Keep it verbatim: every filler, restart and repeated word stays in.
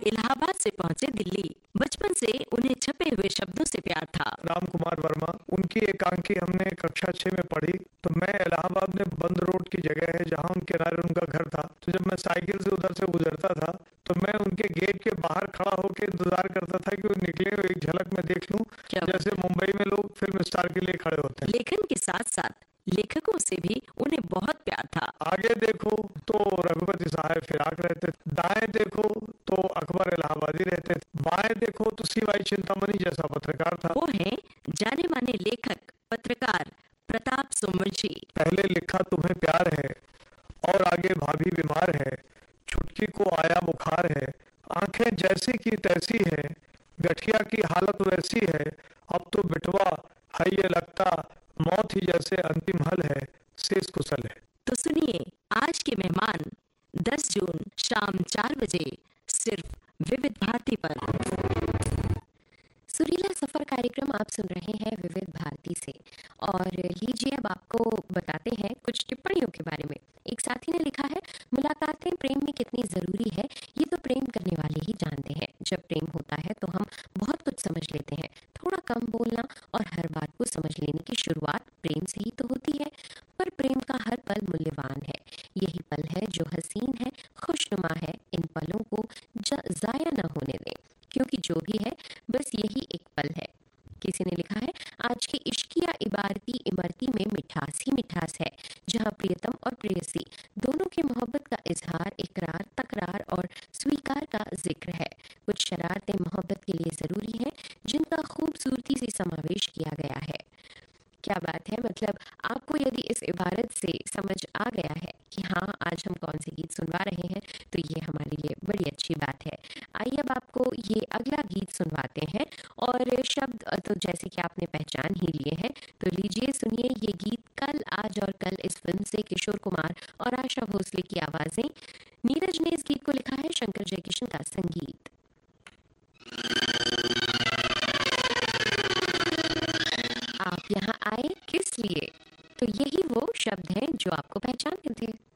इलाहाबाद से पहुंचे दिल्ली। बचपन से उन्हें छपे हुए शब्दों से प्यार था। राम कुमार वर्मा, उनकी एकांकी हमने कक्षा छह में पढ़ी। तो मैं इलाहाबाद में बंद रोड की जगह है जहाँ उनके किनारे उनका घर था। तो जब मैं साइकिल से उधर से गुजरता था तो मैं उनके गेट के बाहर खड़ा होकर इंतजार करता था कि वो निकले और एक झलक में देख लूं, जैसे मुंबई में लोग फिल्म स्टार के लिए खड़े होते हैं। लेखन के साथ साथ लेखकों से भी उन्हें बहुत प्यार था। आगे देखो तो रघुपति साहब फिराक रहते, दाएं देखो तो अकबर इलाहाबादी रहते, बाएं देखो तो सीवाई चिंतामणि जैसा पत्रकार था। वो हैं जाने माने लेखक पत्रकार प्रताप सुमरजी। पहले लिखा तुम्हें प्यार है और आगे भाभी बीमार है, छुटकी को आया बुखार है, आंखें जैसी की तैसी है, गठिया की हालत वैसी है, अब तो बिटवा है ये लगता मौत ही जैसे अंतिम हल है, शेष कुशल है। तो सुनिए आज के मेहमान दस जून शाम चार बजे सिर्फ विविध भारती पर। सुरीला सफर कार्यक्रम आप सुन रहे हैं विविध भारती से। और लीजिए अब आपको बताते हैं कुछ टिप्पणियों के बारे में। एक साथी ने लिखा है, मुलाकातें प्रेम में कितनी ज़रूरी है ये तो प्रेम करने वाले ही जानते हैं। जब प्रेम होता है तो हम बहुत कुछ समझ लेते हैं। थोड़ा कम बोलना और हर बात को समझ लेने की शुरुआत प्रेम से ही तो होती है। पर प्रेम का हर पल मूल्यवान है। यही पल है जो हसीन है, खुशनुमा है। इन पलों को ज़ाया न होने दें, क्योंकि जो भी है बस यही एक पल है। किसी ने लिखा है, आज की इश्किया इबारती इमरती में मिठास ही मिठास है, जहाँ प्रियतम और प्रेयसी दोनों की मोहब्बत का इजहार, इकरार, तकरार और स्वीकार का जिक्र है। कुछ शरारतें मोहब्बत के लिए ज़रूरी हैं, जिनका खूबसूरती से समावेश किया गया है। क्या बात है, मतलब आपको यदि इस इबारत से समझ आ गया है कि हाँ आज हम कौन से गीत सुनवा रहे हैं, तो ये हमारे लिए बड़ी अच्छी बात है। आइए अब आपको ये अगला गीत सुनवाते हैं। और शब्द तो जैसे कि आपने पहचान ही लिए हैं, तो लीजिए सुनिए ये गीत कल आज और कल इस फिल्म से किशोर कुमार और आशा भोसले की आवाज़ें। नीरज ने इस गीत को लिखा है, शंकर जयकिशन का संगीत। आप यहाँ आए किस लिए? तो यही वो शब्द हैं जो आपको पहचानते थे।